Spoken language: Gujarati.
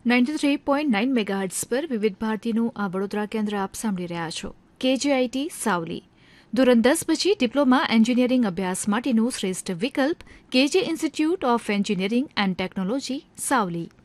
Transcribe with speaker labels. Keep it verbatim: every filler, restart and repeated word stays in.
Speaker 1: Ninety three point nine megahertz પર વિવિધ ભારતીનું આ વડોદરા કેન્દ્ર આપ સાંભળી રહ્યા છો. કેજીઆઈટી સાવલી. ધોરણ દસ પછી ડિપ્લોમા એન્જિનિયરિંગ અભ્યાસ માટેનું શ્રેષ્ઠ વિકલ્પ કેજે institute of engineering and technology Savli.